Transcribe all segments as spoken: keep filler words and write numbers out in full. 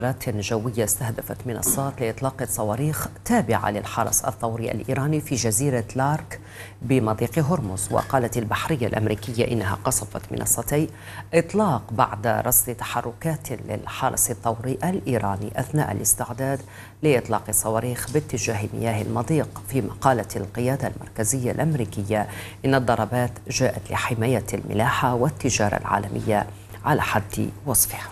جوية استهدفت منصات لإطلاق صواريخ تابعة للحرس الثوري الإيراني في جزيرة لارك بمضيق هرمز. وقالت البحرية الأمريكية إنها قصفت منصتي إطلاق بعد رصد تحركات للحرس الثوري الإيراني أثناء الاستعداد لإطلاق صواريخ باتجاه مياه المضيق. فيما قالت القيادة المركزية الأمريكية إن الضربات جاءت لحماية الملاحة والتجارة العالمية على حد وصفها.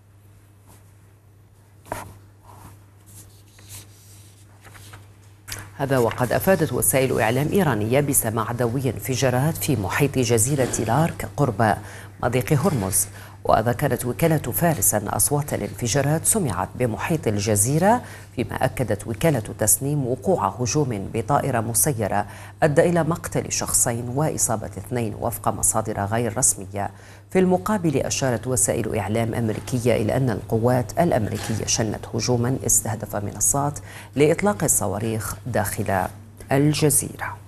هذا وقد أفادت وسائل إعلام إيرانية بسماع دوي انفجارات في محيط جزيرة لارك قرب مضيق هرمز. وذكرت وكالة فارس أن أصوات الانفجارات سمعت بمحيط الجزيرة، فيما أكدت وكالة تسنيم وقوع هجوم بطائرة مسيرة أدى إلى مقتل شخصين وإصابة اثنين وفق مصادر غير رسمية. في المقابل أشارت وسائل إعلام أمريكية إلى أن القوات الأمريكية شنت هجوما استهدف منصات لإطلاق الصواريخ داخل الجزيرة.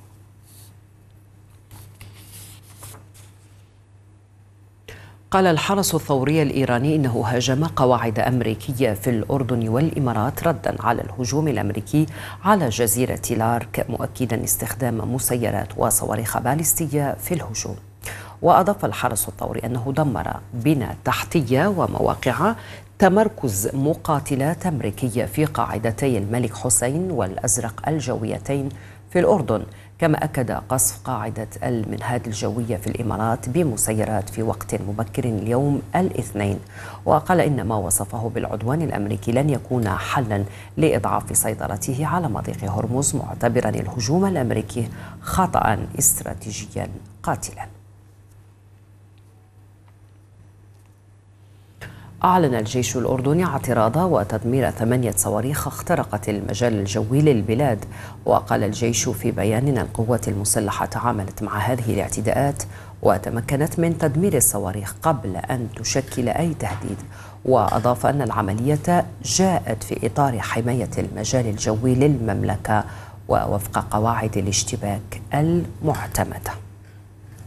قال الحرس الثوري الإيراني إنه هاجم قواعد أمريكية في الأردن والإمارات ردا على الهجوم الأمريكي على جزيرة لارك، مؤكدا استخدام مسيرات وصواريخ باليستية في الهجوم. وأضاف الحرس الثوري أنه دمر بنى تحتية ومواقع تمركز مقاتلات أمريكية في قاعدتي الملك حسين والأزرق الجويتين في الأردن، كما أكد قصف قاعدة المنهاد الجوية في الإمارات بمسيرات في وقت مبكر اليوم الاثنين. وقال إن ما وصفه بالعدوان الأمريكي لن يكون حلا لإضعاف سيطرته على مضيق هرمز، معتبرا الهجوم الأمريكي خطأ استراتيجيا قاتلا. أعلن الجيش الأردني اعتراض وتدمير ثمانية صواريخ اخترقت المجال الجوي للبلاد. وقال الجيش في بيان أن القوات المسلحة تعاملت مع هذه الاعتداءات وتمكنت من تدمير الصواريخ قبل أن تشكل أي تهديد. وأضاف أن العملية جاءت في إطار حماية المجال الجوي للمملكة ووفق قواعد الاشتباك المعتمدة.